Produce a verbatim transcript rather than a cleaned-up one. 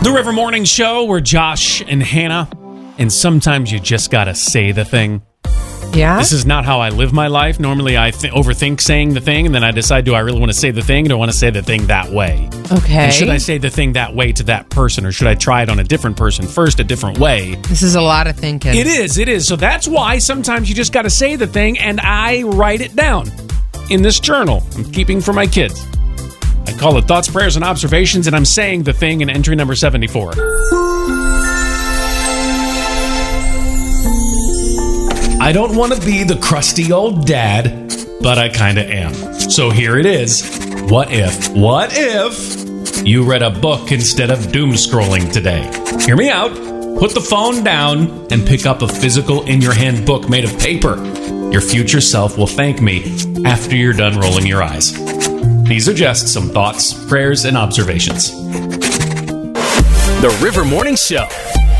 The River Morning Show, where Josh and Hannah, and sometimes you just gotta say the thing. Yeah? This is not how I live my life. Normally I th- overthink saying the thing, and then I decide, do I really want to say the thing, or do I want to say the thing that way? Okay. And should I say the thing that way to that person, or should I try it on a different person first, a different way? This is a lot of thinking. It is, it is. So that's why sometimes you just gotta say the thing, and I write it down in this journal I'm keeping for my kids. I call it Thoughts, Prayers, and Observations, and I'm saying the thing in entry number seventy-four. I don't want to be the crusty old dad, but I kind of am. So here it is. What if, what if you read a book instead of doom scrolling today? Hear me out. Put the phone down and pick up a physical in-your-hand book made of paper. Your future self will thank me after you're done rolling your eyes. These are just some thoughts, prayers, and observations. The River Morning Show.